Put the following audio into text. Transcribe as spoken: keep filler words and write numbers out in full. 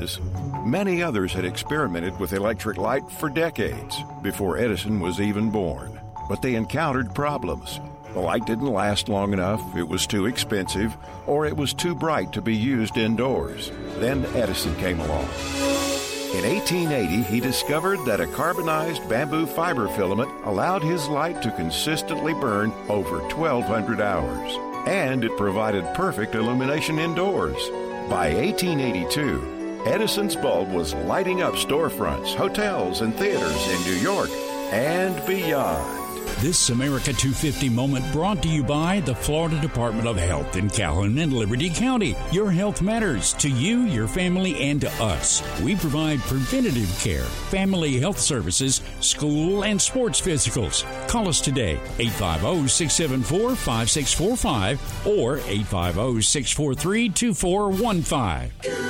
was. Many others had experimented with electric light for decades before Edison was even born, but they encountered problems. The light didn't last long enough, it was too expensive, or it was too bright to be used indoors. Then Edison came along. In eighteen eighty, he discovered that a carbonized bamboo fiber filament allowed his light to consistently burn over twelve hundred hours, and it provided perfect illumination indoors. By eighteen eighty-two, Edison's bulb was lighting up storefronts, hotels, and theaters in New York and beyond. This America two fifty moment brought to you by the Florida Department of Health in Calhoun and Liberty County. Your health matters to you, your family, and to us. We provide preventative care, family health services, school and sports physicals. Call us today, eight five zero, six seven four, five six four five or eight five zero, six four three, two four one five.